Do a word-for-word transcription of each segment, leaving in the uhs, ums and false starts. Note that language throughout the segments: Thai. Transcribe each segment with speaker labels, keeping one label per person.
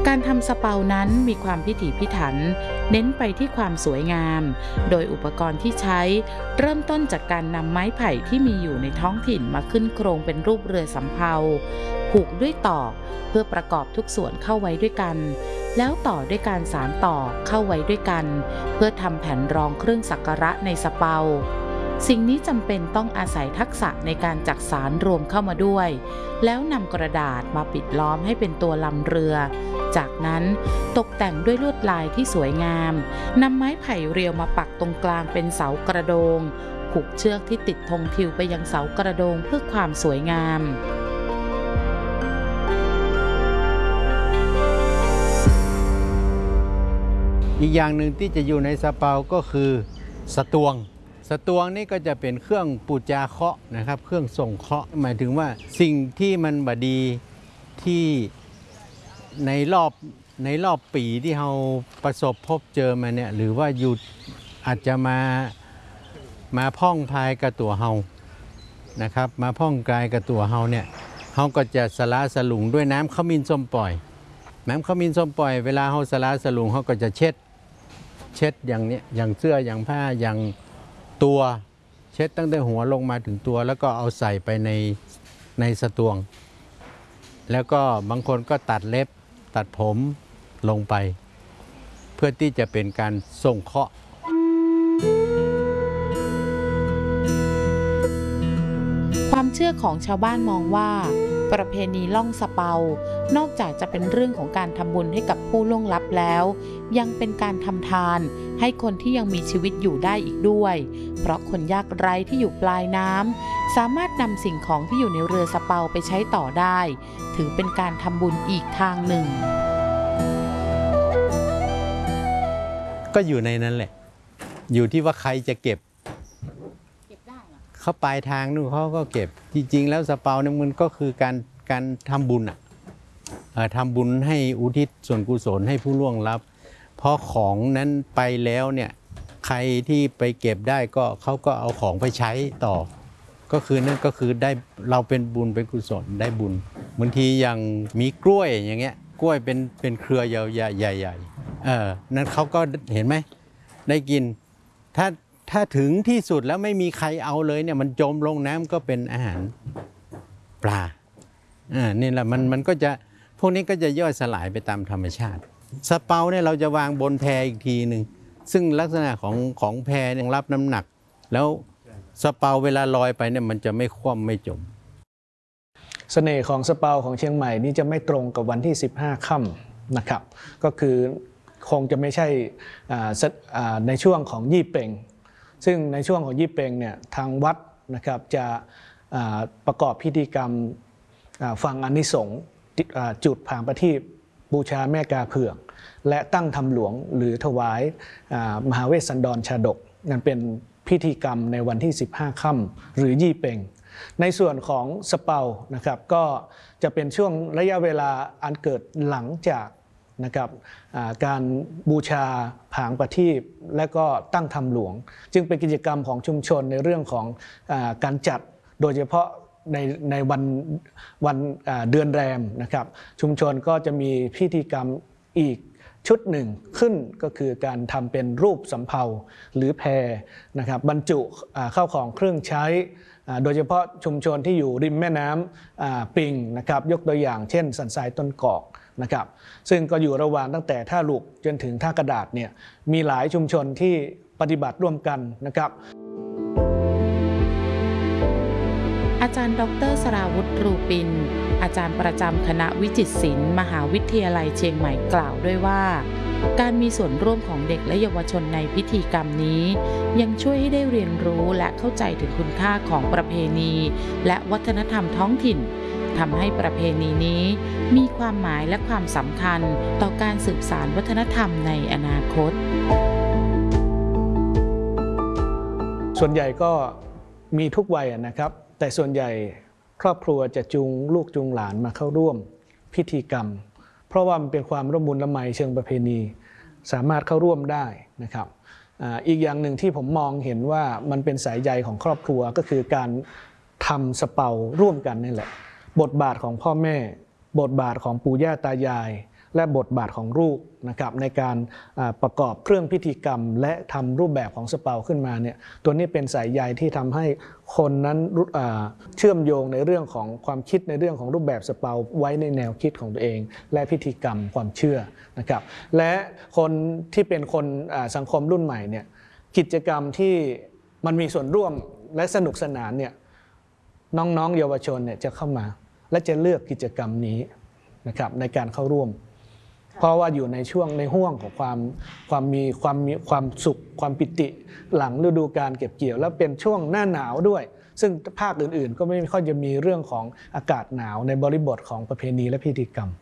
Speaker 1: การทำสเปานั้นมีความพิถีพิถันเน้นไปที่ความสวยงามโดยอุปกรณ์ที่ใช้เริ่มต้นจากการนำไม้ไผ่ที่มีอยู่ในท้องถิ่นมาขึ้นโครงเป็นรูปเรือสำเภาผูกด้วยตอกเพื่อประกอบทุกส่วนเข้าไว้ด้วยกันแล้วต่อด้วยการสานต่อเข้าไว้ด้วยกันเพื่อทำแผ่นรองเครื่องสักการะในสเปาสิ่งนี้จำเป็นต้องอาศัยทักษะในการจักสานรวมเข้ามาด้วยแล้วนำกระดาษมาปิดล้อมให้เป็นตัวลำเรือจากนั้นตกแต่งด้วยลวดลายที่สวยงามนำไม้ไผ่เรียวมาปักตรงกลางเป็นเสากระโดงผูกเชือกที่ติดธงทิวไปยังเสากระโดงเพื่อความสวยงาม
Speaker 2: อีกอย่างหนึ่งที่จะอยู่ในสเปาก็คือสตวงสตวงนี่ก็จะเป็นเครื่องปูจาเคาะนะครับเครื่องส่งเคาะหมายถึงว่าสิ่งที่มันบดีที่ในรอบในรอบปีที่เราประสบพบเจอมาเนี่ยหรือว่าอยู่อาจจะมามาพ่องพายกับตัวเฮานะครับมาพ่องกายกับตัวเฮาเนี่ยเฮาก็จะสละสลุงด้วยน้ำขมิ้นส้มปล่อยน้ำขมิ้นส้มปล่อยเวลาเฮาสละสลุงเฮาก็จะเช็ดเช็ดอย่างเนี้ยอย่างเสื้ออย่างผ้าอย่างตัวเช็ดตั้งแต่หัวลงมาถึงตัวแล้วก็เอาใส่ไปในในสตวงแล้วก็บางคนก็ตัดเล็บตัดผมลงไปเพื่อที่จะเป็นการส่งเคราะห์
Speaker 1: ความเชื่อของชาวบ้านมองว่าประเพณีล่องสเปานอกจากจะเป็นเรื่องของการทำบุญให้กับผู้ล่วงลับแล้วยังเป็นการทำทานให้คนที่ยังมีชีวิตอยู่ได้อีกด้วยเพราะคนยากไร้ที่อยู่ปลายน้ำสามารถนำสิ่งของที่อยู่ในเรือสเปาไปใช้ต่อได้ถือเป็นการทำบุญอีกทางหนึ่ง
Speaker 2: ก็อยู่ในนั้นแหละอยู่ที่ว่าใครจะเก็บเขาปลายทางนู่นเขาก็เก็บจริงๆแล้วสเปาเนี่ยมันก็คือการการทำบุญอ่ะทำบุญให้อุทิศส่วนกุศลให้ผู้ล่วงลับเพราะของนั้นไปแล้วเนี่ยใครที่ไปเก็บได้ก็เขาก็เอาของไปใช้ต่อก็คือนั่นก็คือได้เราเป็นบุญเป็นกุศลได้บุญบางทีอย่างมีกล้วยอย่างเงี้ยกล้วยเป็นเป็นเครือยาวๆใหญ่ๆเออนั้นเขาก็เห็นไหมได้กินถ้าถ้าถึงที่สุดแล้วไม่มีใครเอาเลยเนี่ยมันจมลงน้ำก็เป็นอาหารปลาอ่านี่แหละมันมันก็จะพวกนี้ก็จะย่อยสลายไปตามธรรมชาติสเปาเนี่ยเราจะวางบนแพอีกทีหนึ่งซึ่งลักษณะของของแพยังรับน้ำหนักแล้วสเปาเวลาลอยไปเนี่ยมันจะไม่คว่ำไม่จม
Speaker 3: เสน่ห์ของสเปาของเชียงใหม่นี่จะไม่ตรงกับวันที่สิบห้าค่ำนะครับก็คือคงจะไม่ใช่ในช่วงของยี่เป่งซึ่งในช่วงของยี่เป่งเนี่ยทางวัดนะครับจะประกอบพิธีกรรมฟังอานิสงส์จุดผางประทีปบูชาแม่กาเผือกและตั้งธรรมหลวงหรือถวายมหาเวสสันดรชาดกนั่นเป็นพิธีกรรมในวันที่สิบห้าค่ำหรือยี่เป่งในส่วนของสเปานะครับก็จะเป็นช่วงระยะเวลาอันเกิดหลังจากนะครับการบูชาผางประทีปและก็ตั้งธรรมหลวงจึงเป็นกิจกรรมของชุมชนในเรื่องของการจัดโดยเฉพาะในในวันวันเดือนแรมนะครับชุมชนก็จะมีพิธีกรรมอีกชุดหนึ่งขึ้นก็คือการทำเป็นรูปสำเภาหรือแพนะครับบรรจุเข้าของเครื่องใช้โดยเฉพาะชุมชนที่อยู่ริมแม่น้ำปิงนะครับยกตัวอย่างเช่นสันทรายต้นกอกนะครับซึ่งก็อยู่ระหว่างตั้งแต่ท่าหลุกจนถึงท่ากระดาษเนี่ยมีหลายชุมชนที่ปฏิบัติร่วมกันนะครับ
Speaker 1: อาจารย์ดร.สราวุฒิ รูปินอาจารย์ประจำคณะวิจิตรศิลป์มหาวิทยาลัยเชียงใหม่กล่าวด้วยว่าการมีส่วนร่วมของเด็กและเยาวชนในพิธีกรรมนี้ยังช่วยให้ได้เรียนรู้และเข้าใจถึงคุณค่าของประเพณีและวัฒนธรรมท้องถิ่นทำให้ประเพณีนี้มีความหมายและความสำคัญต่อการสืบสานวัฒนธรรมในอนาคต
Speaker 3: ส่วนใหญ่ก็มีทุกวัยนะครับแต่ส่วนใหญ่ครอบครัวจะจูงลูกจูงหลานมาเข้าร่วมพิธีกรรมเพราะว่ามันเป็นความร่วมมือละไมเชิงประเพณีสามารถเข้าร่วมได้นะครับ อ, อีกอย่างหนึ่งที่ผมมองเห็นว่ามันเป็นสายใยของครอบครัวก็คือการทำสเปาร่วมกันนี่แหละบทบาทของพ่อแม่บทบาทของปู่ย่าตายายและบทบาทของลูกนะครับในการประกอบเครื่องพิธีกรรมและทำรูปแบบของสเปาขึ้นมาเนี่ยตัวนี้เป็นสายใยที่ทำให้คนนั้นเชื่อมโยงในเรื่องของความคิดในเรื่องของรูปแบบสเปาไว้ในแนวคิดของตัวเองและพิธีกรรมความเชื่อนะครับและคนที่เป็นคนสังคมรุ่นใหม่เนี่ยกิจกรรมที่มันมีส่วนร่วมและสนุกสนานเนี่ยน้องๆเยาวชนเนี่ยจะเข้ามาและจะเลือกกิจกรรมนี้นะครับในการเข้าร่วมเพราะว่าอยู่ในช่วงในห่วงของความความมีความมีความสุขความปิติหลังฤดูกาลเก็บเกี่ยวแล้วเป็นช่วงหน้าหนาวด้วยซึ่งภาคอื่นๆก็ไม่ค่อยจะมีเรื่องของอากาศหนาวในบริบทของประเพณีและพิธีกรรม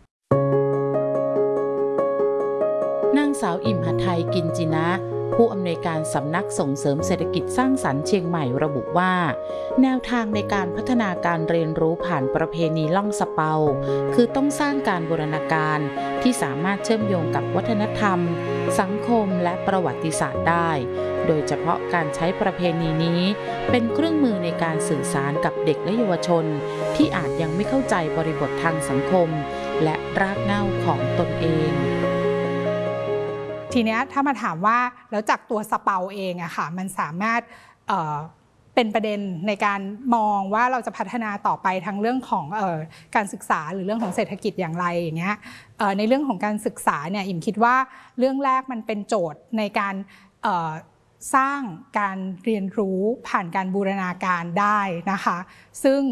Speaker 1: นางสาวอิ่มหทัยกินจินะผู้อำนวยการสำนักส่งเสริมเศรษฐกิจสร้างสรรค์เชียงใหม่ระบุว่าแนวทางในการพัฒนาการเรียนรู้ผ่านประเพณีล่องสะเปาคือต้องสร้างการบูรณาการที่สามารถเชื่อมโยงกับวัฒนธรรมสังคมและประวัติศาสตร์ได้โดยเฉพาะการใช้ประเพณีนี้เป็นเครื่องมือในการสื่อสารกับเด็กและเยาวชนที่อาจยังไม่เข้าใจบริบททางสังคมและรากเหง้าของตนเอง
Speaker 4: ทีนี้ถ้ามาถามว่าแล้วจากตัวสเปาเองอะค่ะมันสามารถเอ่อเป็นประเด็นในการมองว่าเราจะพัฒนาต่อไปทั้งเรื่องของเอ่อการศึกษาหรือเรื่องของเศรษฐกิจอย่างไรอย่างเงี้ยเอ่อในเรื่องของการศึกษาเนี่ยอิ่มคิดว่าเรื่องแรกมันเป็นโจทย์ในการเอ่อสร้างการเรียนรู้ผ่านการบูรณาการได้นะคะซึ่ง